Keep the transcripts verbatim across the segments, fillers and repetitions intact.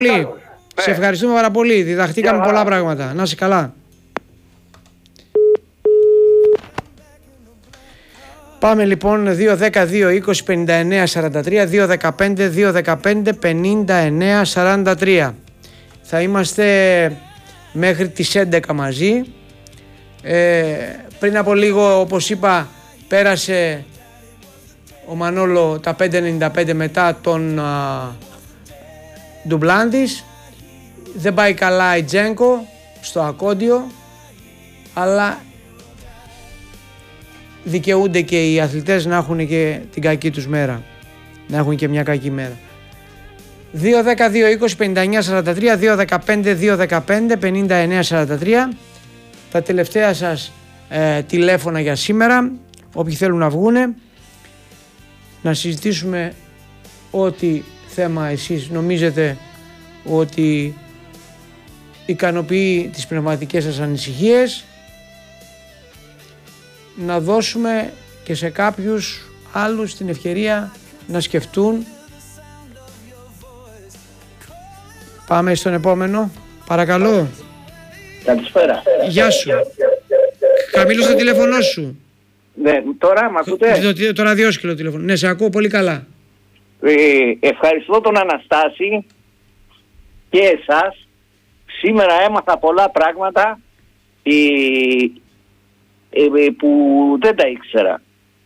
Ναι. Σε ευχαριστούμε πάρα πολύ. Διδαχτήκαμε yeah. πολλά πράγματα. Να είσαι καλά. Πάμε λοιπόν δύο δέκα δύο είκοσι πενήντα εννέα σαράντα τρία, δύο δεκαπέντε δύο δεκαπέντε πενήντα εννέα σαράντα τρία. Θα είμαστε μέχρι τις έντεκα μαζί. Ε, πριν από λίγο, όπως είπα, πέρασε ο Μανόλο τα πέντε ενενήντα πέντε μετά τον α, Ντουμπλάντης. Δεν πάει καλά η Τζένκο στο ακόντιο, αλλά δικαιούνται και οι αθλητές να έχουν και την κακή τους μέρα, να έχουν και μια κακή μέρα. δύο δέκα δύο είκοσι πενήντα εννέα σαράντα τρία, δύο δεκαπέντε δύο δεκαπέντε πενήντα εννέα σαράντα τρία. Τα τελευταία σας ε, τηλέφωνα για σήμερα, όποιοι θέλουν να βγούνε, να συζητήσουμε ό,τι θέμα εσείς νομίζετε ότι ικανοποιεί τις πνευματικές σας ανησυχίες, να δώσουμε και σε κάποιους άλλους την ευκαιρία να σκεφτούν. Πάμε στον επόμενο, παρακαλώ. Καλησπέρα. Γεια σου. Καμήλω στο τηλέφωνο σου. Ναι, τώρα μ' ακούτε? Το, το, το ραδιόσκυλο τηλέφωνο. Ναι, σε ακούω πολύ καλά. Ε, ευχαριστώ τον Αναστάση και εσάς. Σήμερα έμαθα πολλά πράγματα ε, ε, που δεν τα ήξερα.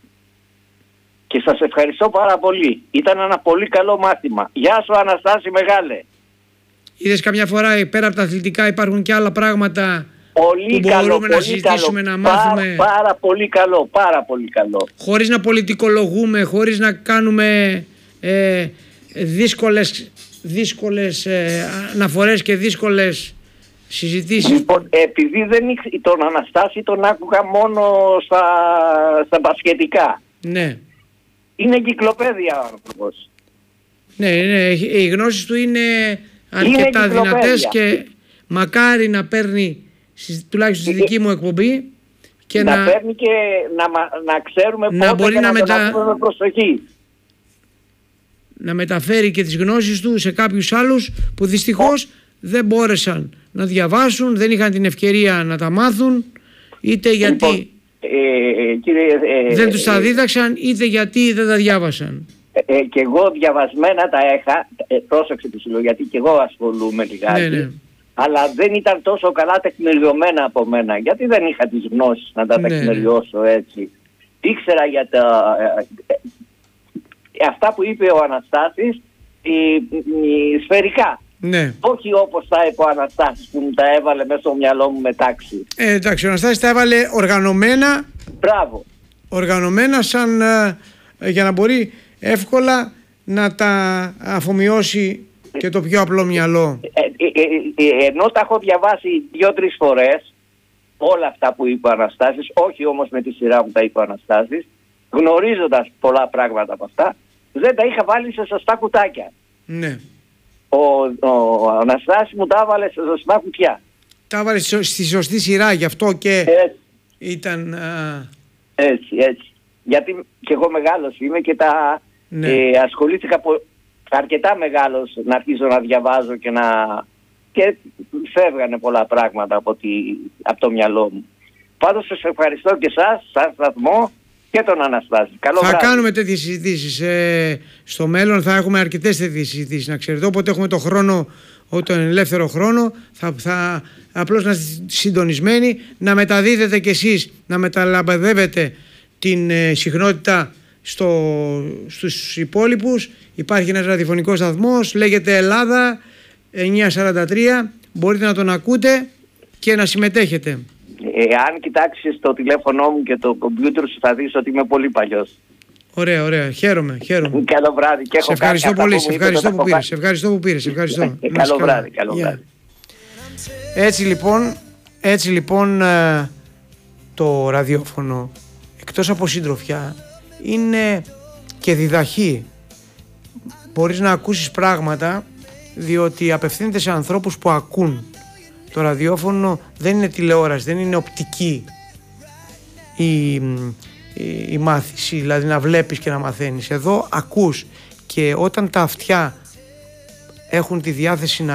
Και σας ευχαριστώ πάρα πολύ. Ήταν ένα πολύ καλό μάθημα. Γεια σου Αναστάση μεγάλε. Είδες καμιά φορά πέρα από τα αθλητικά υπάρχουν και άλλα πράγματα πολύ που καλό, μπορούμε να συζητήσουμε, καλό. να μάθουμε. Πάρα, πάρα πολύ καλό, πάρα πολύ καλό. Χωρίς να πολιτικολογούμε, χωρίς να κάνουμε ε, δύσκολες, δύσκολες ε, αναφορές και δύσκολες συζητήσεις. Λοιπόν, επειδή δεν ήξ... τον Αναστάση τον άκουγα μόνο στα, στα μπασκετικά. Ναι. Είναι κυκλοπαίδεια ο άνθρωπος. Ναι, ναι, οι γνώσεις του είναι αρκετά είναι δυνατές και μακάρι να παίρνει τουλάχιστον στη δική μου εκπομπή και να, να παίρνει και να, να ξέρουμε να πότε μπορεί και να, να μετα... τον με προσοχή. να μεταφέρει και τις γνώσεις του σε κάποιους άλλους που δυστυχώς δεν μπόρεσαν να διαβάσουν, δεν είχαν την ευκαιρία να τα μάθουν, είτε γιατί λοιπόν, ε, κύριε, ε, δεν τους τα ε, δίδαξαν, είτε γιατί δεν τα διάβασαν. Ε, και εγώ διαβασμένα τα είχα, ε, πρόσεξε τι σου λέω, γιατί και εγώ ασχολούμαι λιγάκι, Ναι, ναι. αλλά δεν ήταν τόσο καλά τεκμηριωμένα από μένα, γιατί δεν είχα τις γνώσεις να τα Ναι, τεκμηριώσω έτσι. Ήξερα για τα, ε, ε, αυτά που είπε ο Αναστάσης, ε, ε, σφαιρικά. Ναι. Όχι όπως τα είπε ο Αναστάσης που μου τα έβαλε μέσα στο μυαλό μου με τάξη. Ε, εντάξει, ο Αναστάσης τα έβαλε οργανωμένα, Μπράβο. οργανωμένα σαν ε, για να μπορεί εύκολα να τα αφομοιώσει και το πιο απλό μυαλό. Ε, ε, ε, ε, ενώ τα έχω διαβάσει δύο-τρεις φορές όλα αυτά που είπε ο Αναστάσης, όχι όμως με τη σειρά που τα είπε ο Αναστάσης, γνωρίζοντας πολλά πράγματα από αυτά, δεν τα είχα βάλει σε σωστά κουτάκια. Ναι. Ο, ο, ο Αναστάσης μου τα έβαλε σε σωστά κουτιά. Τα έβαλε στη σωστή σειρά, γι' αυτό και έτσι, ήταν... Α... έτσι, έτσι. Γιατί και εγώ μεγάλος είμαι και τα ναι. ε, ασχολήθηκα πο, αρκετά μεγάλος να αρχίζω να διαβάζω και να... και φεύγανε πολλά πράγματα από, τη, από το μυαλό μου. Πάντως σας ευχαριστώ και εσάς, σαν σταθμό και τον Αναστάση. Καλό θα βράδυ. κάνουμε τέτοιες συζητήσεις. Ε, στο μέλλον θα έχουμε αρκετές τέτοιες συζητήσεις, να ξέρετε. Όποτε έχουμε το χρόνο, τον ελεύθερο χρόνο, θα, θα απλώς να είστε συντονισμένοι, να μεταδίδετε κι εσείς, να μεταλαμπαδεύετε την ε, συχνότητα στο, στους υπόλοιπους. Υπάρχει ένας ραδιοφωνικός σταθμός, λέγεται Ελλάδα εννιακόσια σαράντα τρία, μπορείτε να τον ακούτε και να συμμετέχετε. Εάν κοιτάξεις το τηλέφωνο μου και το κομπιούτερ σου θα δεις ότι είμαι πολύ παλιός. Ωραία, ωραία. Χαίρομαι, χαίρομαι. Καλό βράδυ. Και σε ευχαριστώ πολύ, σε ευχαριστώ που πήρες. Σε ευχαριστώ που πήρες. Ευχαριστώ. Καλό βράδυ, καλό βράδυ. Έτσι λοιπόν, έτσι λοιπόν το ραδιόφωνο, εκτός από συντροφιά, είναι και διδαχή. Μπορείς να ακούσεις πράγματα, διότι απευθύνεται σε ανθρώπους που ακούν. Το ραδιόφωνο δεν είναι τηλεόραση, δεν είναι οπτική η, η, η μάθηση, δηλαδή να βλέπεις και να μαθαίνεις. Εδώ ακούς, και όταν τα αυτιά έχουν τη διάθεση να